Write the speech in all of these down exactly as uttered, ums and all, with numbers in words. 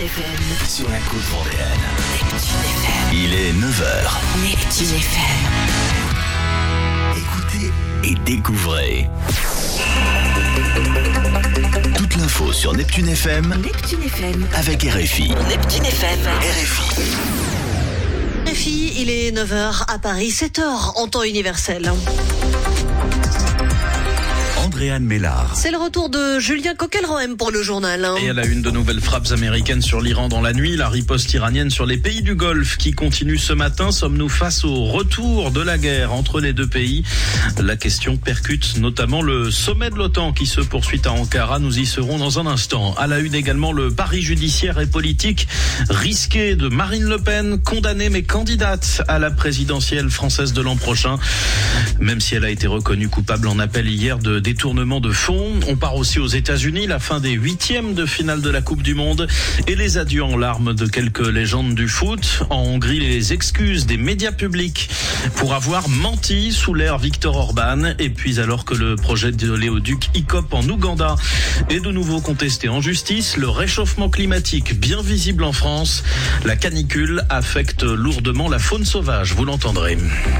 F M. Sur la côte vendéenne. Neptune F M. Il est neuf heures. Neptune F M. Écoutez et découvrez. Toute l'info sur Neptune F M. Neptune F M. Avec R F I. Neptune F M. R F I. R F I, il est neuf heures à Paris, sept heures en temps universel. Andréane Mélard. C'est le retour de Julien Coquelroem pour le journal. Et à la une, de nouvelles frappes américaines sur l'Iran dans la nuit, la riposte iranienne sur les pays du Golfe qui continue ce matin. Sommes-nous face au retour de la guerre entre les deux pays? La question percute notamment le sommet de l'OTAN qui se poursuit à Ankara. Nous y serons dans un instant. À la une également, le pari judiciaire et politique risqué de Marine Le Pen, condamnée mais candidate à la présidentielle française de l'an prochain. Même si elle a été reconnue coupable en appel hier de détournement de fonds. On part aussi aux États-Unis, la fin des huitièmes de finale de la Coupe du Monde et les adieux en larmes de quelques légendes du foot. En Hongrie, les excuses des médias publics pour avoir menti sous l'ère Viktor Orban. Et puis alors que le projet de l'éoduc ICOP en Ouganda est de nouveau contesté en justice, le réchauffement climatique bien visible en France, la canicule affecte lourdement la faune sauvage, vous l'entendrez.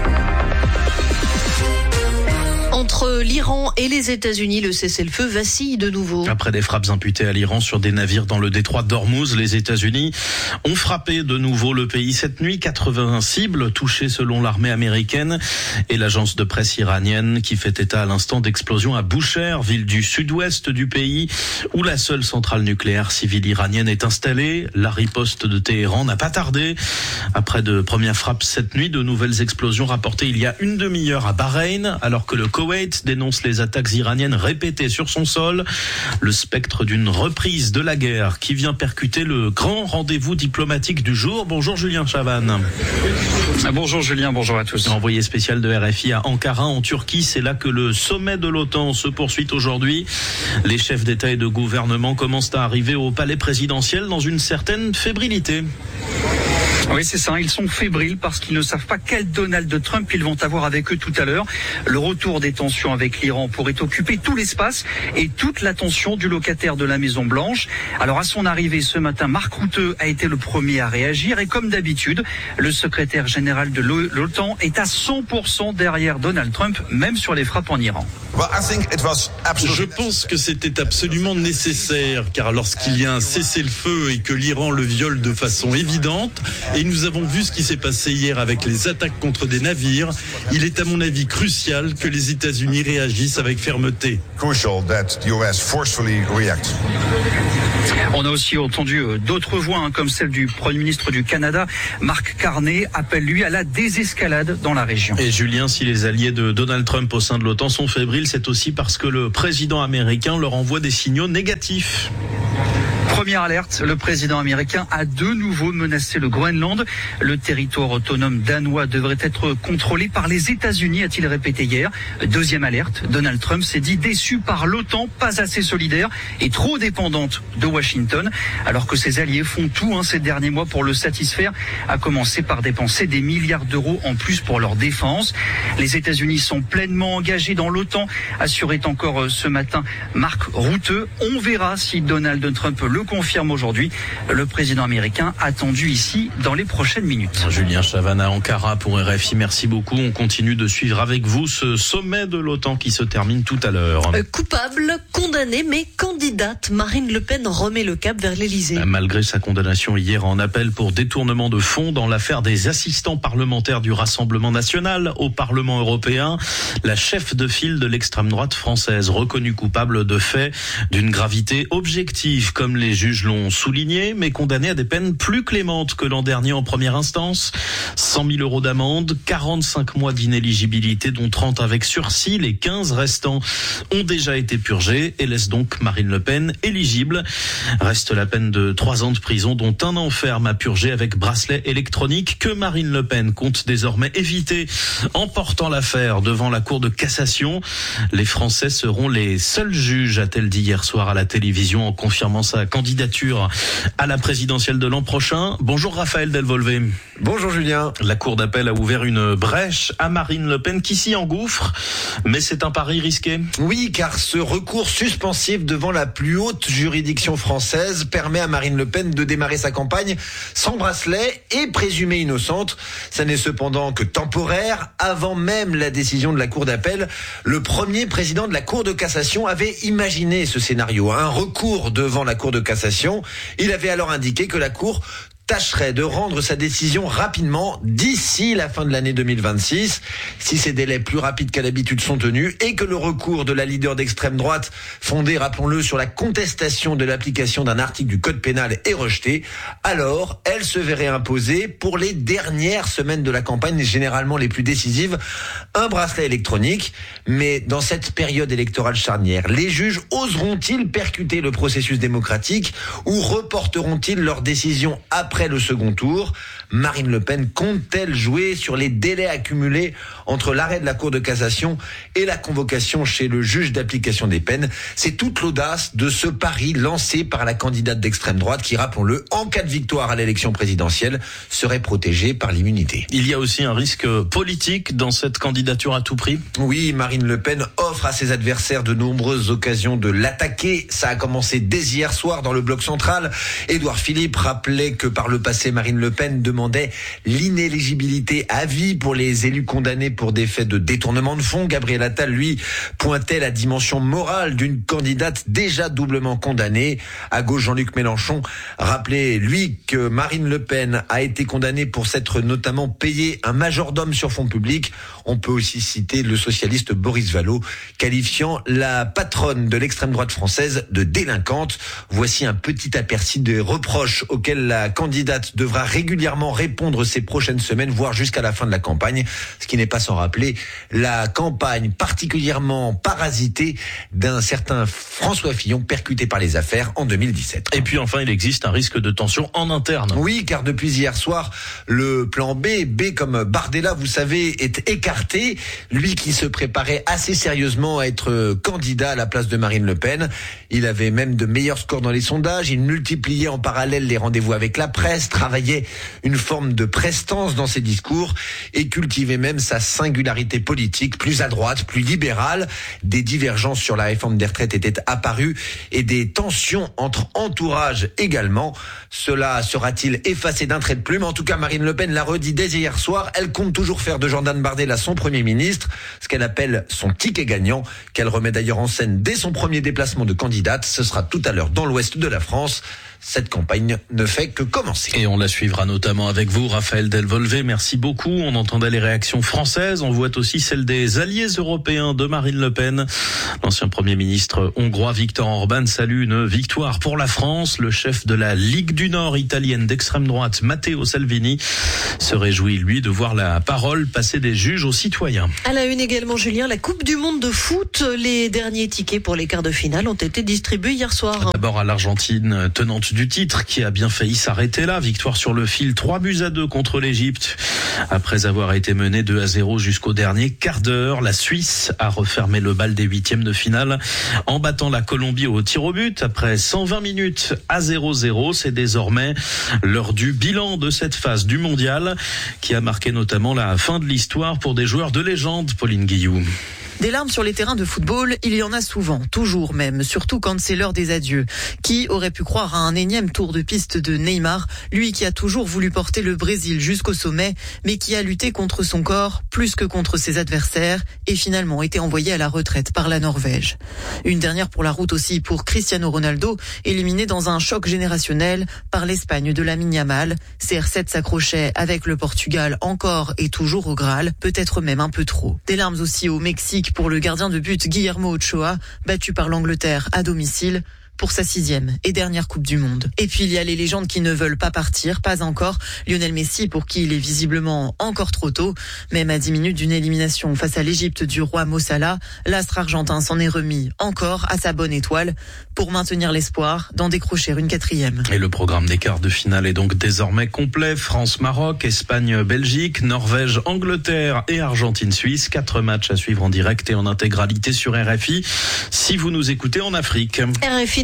Entre l'Iran et les États-Unis, le cessez-le-feu vacille de nouveau. Après des frappes imputées à l'Iran sur des navires dans le détroit d'Ormuz, les États-Unis ont frappé de nouveau le pays cette nuit. quatre-vingts cibles touchées selon l'armée américaine et l'agence de presse iranienne qui fait état à l'instant d'explosions à Boucher, ville du sud-ouest du pays, où la seule centrale nucléaire civile iranienne est installée. La riposte de Téhéran n'a pas tardé. Après de premières frappes cette nuit, de nouvelles explosions rapportées il y a une demi-heure à Bahreïn, alors que le Koweït dénonce les attaques iraniennes répétées sur son sol. Le spectre d'une reprise de la guerre qui vient percuter le grand rendez-vous diplomatique du jour. Bonjour Julien Chavannes. Bonjour Julien, bonjour à tous. Envoyé spécial de R F I à Ankara en Turquie, c'est là que le sommet de l'OTAN se poursuit aujourd'hui. Les chefs d'État et de gouvernement commencent à arriver au palais présidentiel dans une certaine fébrilité. Oui, c'est ça. Ils sont fébriles parce qu'ils ne savent pas quel Donald Trump ils vont avoir avec eux tout à l'heure. Le retour des tensions avec l'Iran pourrait occuper tout l'espace et toute l'attention du locataire de la Maison-Blanche. Alors, à son arrivée ce matin, Mark Rutte a été le premier à réagir et comme d'habitude, le secrétaire général de l'OTAN est à cent pour cent derrière Donald Trump, même sur les frappes en Iran. Je pense que c'était absolument nécessaire, car lorsqu'il y a un cessez-le-feu et que l'Iran le viole de façon évidente, et nous avons vu ce qui s'est passé hier avec les attaques contre des navires, il est à mon avis crucial que les États-Unis réagissent avec fermeté. On a aussi entendu d'autres voix, hein, comme celle du Premier ministre du Canada, Mark Carney, appelle lui à la désescalade dans la région. Et Julien, si les alliés de Donald Trump au sein de l'OTAN sont fébriles, c'est aussi parce que le président américain leur envoie des signaux négatifs. Première alerte, le président américain a de nouveau menacé le Groenland. Le territoire autonome danois devrait être contrôlé par les États-Unis, a-t-il répété hier. Deuxième alerte, Donald Trump s'est dit déçu par l'OTAN, pas assez solidaire et trop dépendante de Washington, alors que ses alliés font tout hein, ces derniers mois pour le satisfaire, à commencer par dépenser des milliards d'euros en plus pour leur défense. Les États-Unis sont pleinement engagés dans l'OTAN, assurait encore ce matin Mark Rutte. On verra si Donald Trump le confirme aujourd'hui. Le président américain attendu ici dans les prochaines minutes. Julien Chavannes à Ankara pour R F I. Merci beaucoup. On continue de suivre avec vous ce sommet de l'OTAN qui se termine tout à l'heure. Euh, coupable, condamnée, mais candidate, Marine Le Pen remet le cap vers l'Élysée. Malgré sa condamnation hier en appel pour détournement de fonds dans l'affaire des assistants parlementaires du Rassemblement national au Parlement européen, la chef de file de l'extrême droite française reconnue coupable de faits d'une gravité objective, comme les juges l'ont souligné, mais condamnée à des peines plus clémentes que l'an dernier en première instance. cent mille euros d'amende, quarante-cinq mois d'inéligibilité, dont trente avec sursis. Les quinze restants ont déjà été purgés et laissent donc Marine Le Pen éligible. Reste la peine de trois ans de prison, dont un an ferme à purger avec bracelet électronique, que Marine Le Pen compte désormais éviter en portant l'affaire devant la Cour de cassation. Les Français seront les seuls juges, a-t-elle dit hier soir à la télévision en confirmant sa candidature à la présidentielle de l'an prochain. Bonjour Raphaël Delvolvé. Bonjour Julien. La Cour d'appel a ouvert une brèche à Marine Le Pen qui s'y engouffre, mais c'est un pari risqué. Oui, car ce recours suspensif devant la plus haute juridiction française permet à Marine Le Pen de démarrer sa campagne sans bracelet et présumée innocente. Ça n'est cependant que temporaire. Avant même la décision de la Cour d'appel, le premier président de la Cour de cassation avait imaginé ce scénario, un recours devant la Cour de cassation. Il avait alors indiqué que la Cour tâcherait de rendre sa décision rapidement d'ici la fin de l'année deux mille vingt-six, si ces délais plus rapides qu'à l'habitude sont tenus et que le recours de la leader d'extrême droite, fondé, rappelons-le, sur la contestation de l'application d'un article du Code pénal est rejeté, alors elle se verrait imposer pour les dernières semaines de la campagne, généralement les plus décisives, un bracelet électronique. Mais dans cette période électorale charnière, les juges oseront-ils percuter le processus démocratique ou reporteront-ils leur décision après le second tour? Marine Le Pen compte-t-elle jouer sur les délais accumulés entre l'arrêt de la Cour de cassation et la convocation chez le juge d'application des peines? C'est toute l'audace de ce pari lancé par la candidate d'extrême droite qui, rappelons-le, en cas de victoire à l'élection présidentielle, serait protégée par l'immunité. Il y a aussi un risque politique dans cette candidature à tout prix. Oui, Marine Le Pen offre à ses adversaires de nombreuses occasions de l'attaquer. Ça a commencé dès hier soir dans le bloc central. Édouard Philippe rappelait que par le passé, Marine Le Pen demandait l'inéligibilité à vie pour les élus condamnés pour des faits de détournement de fonds. Gabriel Attal, lui, pointait la dimension morale d'une candidate déjà doublement condamnée. À gauche, Jean-Luc Mélenchon rappelait, lui, que Marine Le Pen a été condamnée pour s'être notamment payé un majordome sur fonds publics. On peut aussi citer le socialiste Boris Vallaud, qualifiant la patronne de l'extrême droite française de délinquante. Voici un petit aperçu des reproches auxquels la candidate devra régulièrement répondre ces prochaines semaines, voire jusqu'à la fin de la campagne. Ce qui n'est pas sans rappeler la campagne particulièrement parasitée d'un certain François Fillon percuté par les affaires en deux mille dix-sept. Et puis enfin, il existe un risque de tension en interne. Oui, car depuis hier soir, le plan B, B comme Bardella, vous savez, est écarté. Lui qui se préparait assez sérieusement à être candidat à la place de Marine Le Pen. Il avait même de meilleurs scores dans les sondages. Il multipliait en parallèle les rendez-vous avec la presse, travaillait une forme de prestance dans ses discours et cultivait même sa singularité politique, plus à droite, plus libérale. Des divergences sur la réforme des retraites étaient apparues et des tensions entre entourages également. Cela sera-t-il effacé d'un trait de plume? En tout cas, Marine Le Pen l'a redit dès hier soir. Elle compte toujours faire de Jordan Bardella son Premier ministre, ce qu'elle appelle son ticket gagnant, qu'elle remet d'ailleurs en scène dès son premier déplacement de candidate. Ce sera tout à l'heure dans l'ouest de la France. Cette campagne ne fait que commencer. Et on la suivra notamment avec vous, Raphaël Delvolvé. Merci beaucoup. On entendait les réactions françaises. On voit aussi celles des alliés européens de Marine Le Pen. L'ancien Premier ministre hongrois Viktor Orban salue une victoire pour la France. Le chef de la Ligue du Nord italienne d'extrême droite, Matteo Salvini, se réjouit, lui, de voir la parole passer des juges aux citoyens. À la une également, Julien, la Coupe du Monde de foot. Les derniers tickets pour les quarts de finale ont été distribués hier soir. D'abord à l'Argentine, tenante du titre, qui a bien failli s'arrêter là. Victoire sur le fil, trois buts à deux contre l'Égypte. Après avoir été menée deux à zéro jusqu'au dernier quart d'heure, la Suisse a refermé le bal des huitièmes de finale en battant la Colombie au tir au but. Après cent vingt minutes à zéro zéro, c'est désormais l'heure du bilan de cette phase du mondial qui a marqué notamment la fin de l'histoire pour des joueurs de légende, Pauline Guillou. Des larmes sur les terrains de football, il y en a souvent, toujours même, surtout quand c'est l'heure des adieux. Qui aurait pu croire à un énième tour de piste de Neymar, lui qui a toujours voulu porter le Brésil jusqu'au sommet, mais qui a lutté contre son corps plus que contre ses adversaires et finalement été envoyé à la retraite par la Norvège. Une dernière pour la route aussi pour Cristiano Ronaldo, éliminé dans un choc générationnel par l'Espagne de Lamine Yamal. C R sept s'accrochait avec le Portugal encore et toujours au Graal, peut-être même un peu trop. Des larmes aussi au Mexique pour le gardien de but Guillermo Ochoa, battu par l'Angleterre à domicile pour sa sixième et dernière Coupe du Monde. Et puis il y a les légendes qui ne veulent pas partir, pas encore. Lionel Messi, pour qui il est visiblement encore trop tôt. Même à dix minutes d'une élimination face à l'Égypte du roi Mo Salah, l'astre argentin s'en est remis encore à sa bonne étoile pour maintenir l'espoir d'en décrocher une quatrième. Et le programme des quarts de finale est donc désormais complet. France-Maroc, Espagne-Belgique, Norvège-Angleterre et Argentine-Suisse. Quatre matchs à suivre en direct et en intégralité sur R F I si vous nous écoutez en Afrique. R F I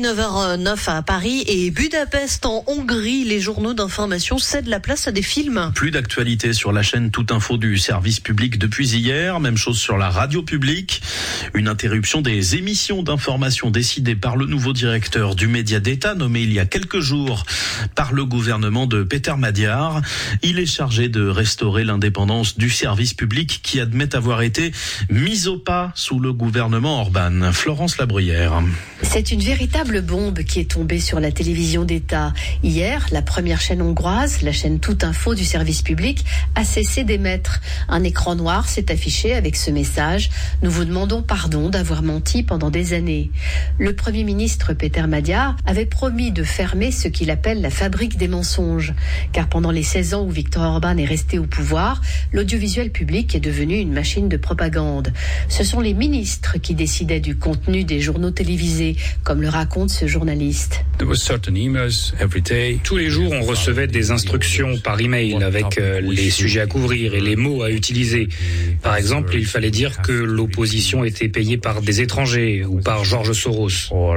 neuf heures neuf à Paris et Budapest en Hongrie. Les journaux d'information cèdent la place à des films. Plus d'actualité sur la chaîne Toute Info du service public depuis hier. Même chose sur la radio publique. Une interruption des émissions d'information décidée par le nouveau directeur du média d'État nommé il y a quelques jours par le gouvernement de Peter Magyar. Il est chargé de restaurer l'indépendance du service public qui admet avoir été mis au pas sous le gouvernement Orban. Florence Labruyère. C'est une véritable bombe qui est tombée sur la télévision d'État. Hier, la première chaîne hongroise, la chaîne Toute Info du service public, a cessé d'émettre. Un écran noir s'est affiché avec ce message. Nous vous demandons pardon d'avoir menti pendant des années. Le Premier ministre Peter Magyar avait promis de fermer ce qu'il appelle la fabrique des mensonges. Car pendant les seize ans où Viktor Orban est resté au pouvoir, l'audiovisuel public est devenu une machine de propagande. Ce sont les ministres qui décidaient du contenu des journaux télévisés, comme le raconte ce journaliste. Tous les jours, on recevait des instructions par email avec euh, les sujets à couvrir et les mots à utiliser. Par exemple, il fallait dire que l'opposition était payée par des étrangers ou par George Soros.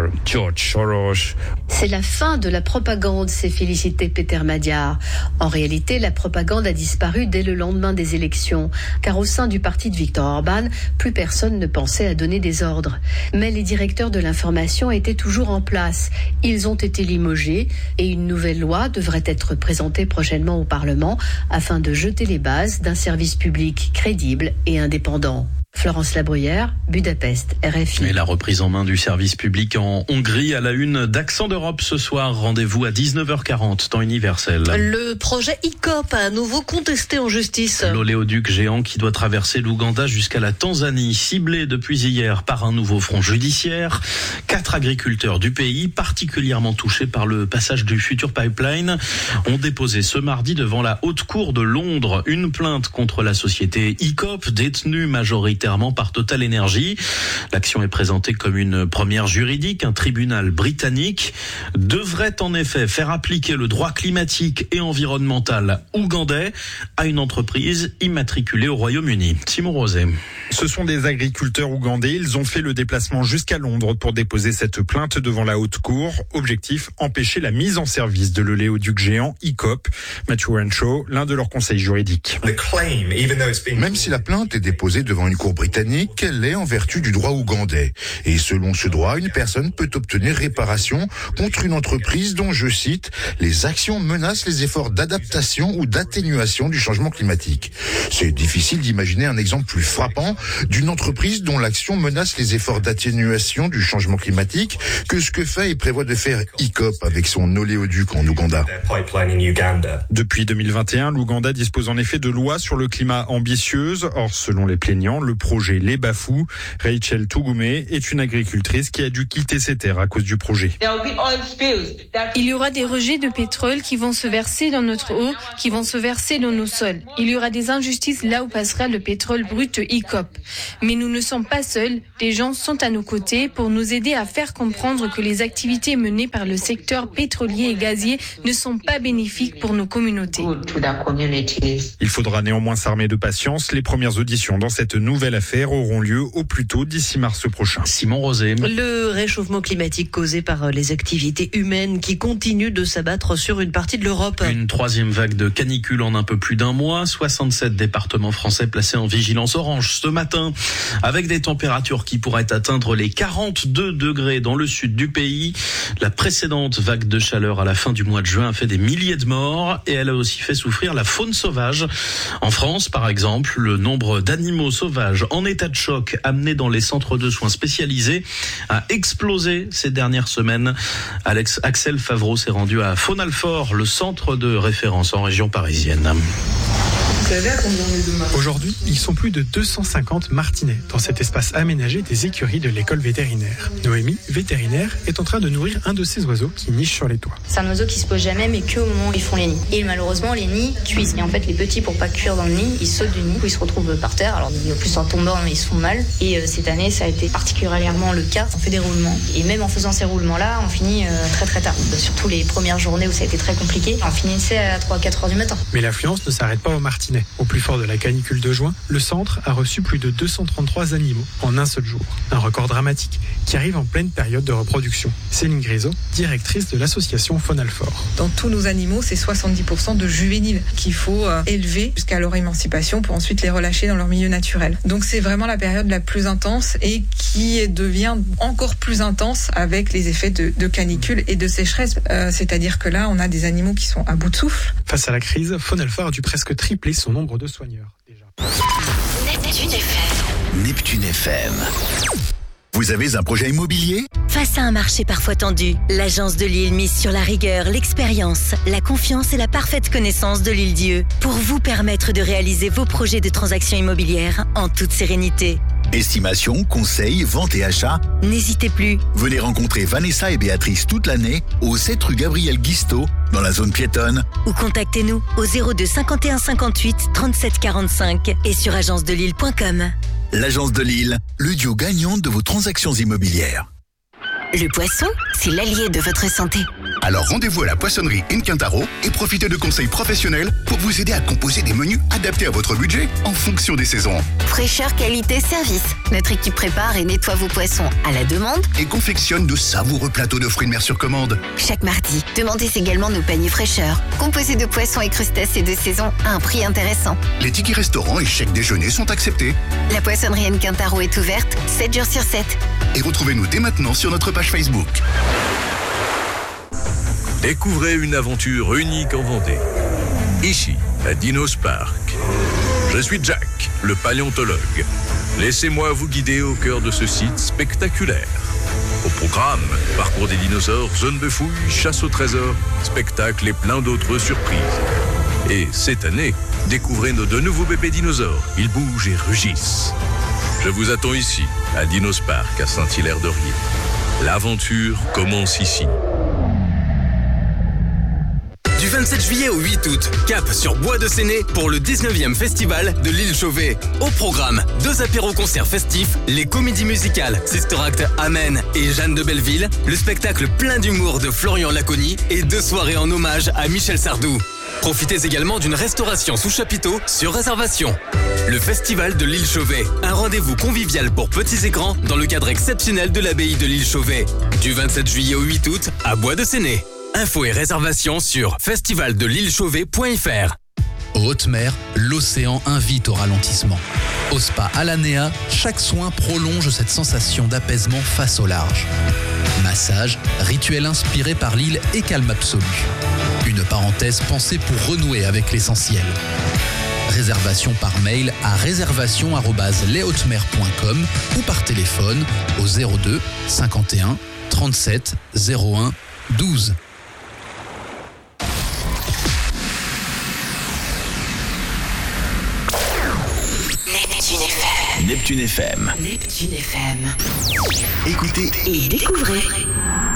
C'est la fin de la propagande, s'est félicité Peter Magyar. En réalité, la propagande a disparu dès le lendemain des élections, car au sein du parti de Viktor Orban, plus personne ne pensait à donner des ordres. Mais les directeurs de l'information étaient toujours en place. Ils ont été limogés et une nouvelle loi devrait être présentée prochainement au Parlement afin de jeter les bases d'un service public crédible et indépendant. Florence Labruyère, Budapest, R F I. Et la reprise en main du service public en Hongrie à la une d'Accent d'Europe ce soir. Rendez-vous à dix-neuf heures quarante, temps universel. Le projet I C O P a à nouveau contesté en justice. L'oléoduc géant qui doit traverser l'Ouganda jusqu'à la Tanzanie, ciblé depuis hier par un nouveau front judiciaire. Quatre agriculteurs du pays, particulièrement touchés par le passage du futur pipeline, ont déposé ce mardi devant la Haute Cour de Londres une plainte contre la société I C O P, détenue majoritairement par Total Energy. L'action est présentée comme une première juridique. Un tribunal britannique devrait en effet faire appliquer le droit climatique et environnemental ougandais à une entreprise immatriculée au Royaume-Uni. Simon Roset. Ce sont des agriculteurs ougandais. Ils ont fait le déplacement jusqu'à Londres pour déposer cette plainte devant la Haute Cour. Objectif, empêcher la mise en service de l'oléoduc géant I C O P. Matthew Renshaw, l'un de leurs conseils juridiques. Même si la plainte est déposée devant une cour britannique, elle est en vertu du droit ougandais. Et selon ce droit, une personne peut obtenir réparation contre une entreprise dont, je cite, les actions menacent les efforts d'adaptation ou d'atténuation du changement climatique. C'est difficile d'imaginer un exemple plus frappant d'une entreprise dont l'action menace les efforts d'atténuation du changement climatique que ce que fait et prévoit de faire I C O P avec son oléoduc en Ouganda. Depuis deux mille vingt et un, l'Ouganda dispose en effet de lois sur le climat ambitieuses. Or, selon les plaignants, le projet les bafoue. Rachel Tugume est une agricultrice qui a dû quitter ses terres à cause du projet. Il y aura des rejets de pétrole qui vont se verser dans notre eau, qui vont se verser dans nos sols. Il y aura des injustices là où passera le pétrole brut I C O P. Mais nous ne sommes pas seuls. Les gens sont à nos côtés pour nous aider à faire comprendre que les activités menées par le secteur pétrolier et gazier ne sont pas bénéfiques pour nos communautés. Il faudra néanmoins s'armer de patience. Les premières auditions dans cette nouvelle affaire auront lieu au plus tôt d'ici mars prochain. Simon Roset. Le réchauffement climatique causé par les activités humaines qui continuent de s'abattre sur une partie de l'Europe. Une troisième vague de canicule en un peu plus d'un mois. soixante-sept départements français placés en vigilance orange ce matin, avec des températures qui pourraient atteindre les quarante-deux degrés dans le sud du pays. La précédente vague de chaleur à la fin du mois de juin a fait des milliers de morts et elle a aussi fait souffrir la faune sauvage. En France, par exemple, le nombre d'animaux sauvages en état de choc amenés dans les centres de soins spécialisés a explosé ces dernières semaines. Alex Axel Favreau s'est rendu à Faune-Alfort, le centre de référence en région parisienne. Aujourd'hui, ils sont plus de deux cent cinquante martinets dans cet espace aménagé des écuries de l'école vétérinaire. Noémie, vétérinaire, est en train de nourrir un de ces oiseaux qui niche sur les toits. C'est un oiseau qui se pose jamais, mais que au moment où ils font les nids. Et malheureusement, les nids cuisent. Et en fait, les petits, pour pas cuire dans le nid, ils sautent du nid, puis ils se retrouvent par terre. Alors, en plus, en tombant, ils se font mal. Et euh, cette année, ça a été particulièrement le cas. On fait des roulements. Et même en faisant ces roulements-là, on finit euh, très très tard. Surtout les premières journées où ça a été très compliqué. On finissait à trois à quatre heures du matin. Mais l'affluence ne s'arrête pas aux martinets. martinets. Au plus fort de la canicule de juin, le centre a reçu plus de deux cent trente-trois animaux en un seul jour. Un record dramatique qui arrive en pleine période de reproduction. Céline Grisot, directrice de l'association Faunalfort. Dans tous nos animaux, c'est soixante-dix pour cent de juvéniles qu'il faut euh, élever jusqu'à leur émancipation pour ensuite les relâcher dans leur milieu naturel. Donc c'est vraiment la période la plus intense et qui devient encore plus intense avec les effets de, de canicule et de sécheresse. Euh, c'est-à-dire que là, on a des animaux qui sont à bout de souffle. Face à la crise, Faunalfort a dû presque tripler son nombre de soigneurs. Déjà. Neptune F M. Neptune F M. Vous avez un projet immobilier ? Face à un marché parfois tendu, l'Agence de Lille mise sur la rigueur, l'expérience, la confiance et la parfaite connaissance de l'Île-Dieu pour vous permettre de réaliser vos projets de transactions immobilières en toute sérénité. Estimation, conseil, vente et achat. N'hésitez plus. Venez rencontrer Vanessa et Béatrice toute l'année au sept rue Gabriel Guisteau dans la zone piétonne. Ou contactez-nous au zéro deux cinquante et un cinquante-huit trente-sept quarante-cinq et sur agence de lille point com. L'Agence de Lille, le duo gagnant de vos transactions immobilières. Le poisson, c'est l'allié de votre santé. Alors rendez-vous à la poissonnerie Incantaro et profitez de conseils professionnels pour vous aider à composer des menus adaptés à votre budget en fonction des saisons. Fraîcheur, qualité, service. Notre équipe prépare et nettoie vos poissons à la demande et confectionne de savoureux plateaux de fruits de mer sur commande. Chaque mardi, demandez également nos paniers fraîcheur, composés de poissons et crustacés de saison à un prix intéressant. Les tickets restaurants et chèques déjeuner sont acceptés. La poissonnerie Incantaro est ouverte sept jours sur sept. Et retrouvez-nous dès maintenant sur notre page Facebook. Découvrez une aventure unique en Vendée. Ici, à Dinos Park. Je suis Jack, le paléontologue. Laissez-moi vous guider au cœur de ce site spectaculaire. Au programme, parcours des dinosaures, zone de fouilles, chasse au trésor, spectacle et plein d'autres surprises. Et cette année, découvrez nos deux nouveaux bébés dinosaures. Ils bougent et rugissent. Je vous attends ici, à Dinos Park, à Saint-Hilaire-de-Riez. L'aventure commence ici. Du vingt-sept juillet au huit août, cap sur Bois de Séné pour le dix-neuvième festival de l'île Chauvet. Au programme, deux apéros-concerts festifs, les comédies musicales Sister Act Amen et Jeanne de Belleville, le spectacle plein d'humour de Florian Laconi et deux soirées en hommage à Michel Sardou. Profitez également d'une restauration sous chapiteau sur réservation. Le Festival de l'île Chauvet, un rendez-vous convivial pour petits écrans dans le cadre exceptionnel de l'abbaye de l'île Chauvet. Du vingt-sept juillet au huit août à Bois de Séné. Infos et réservations sur festival de l'île chauvet point f r. En haute mer, l'océan invite au ralentissement. Au spa Alanea, chaque soin prolonge cette sensation d'apaisement face au large. Massage, rituel inspiré par l'île et calme absolu. Une parenthèse pensée pour renouer avec l'essentiel. Réservation par mail à réservation arobase les hautes mers point com ou par téléphone au zéro deux cinquante et un trente-sept zéro un douze. Neptune F M. Neptune F M. Neptune F M. Écoutez et découvrez.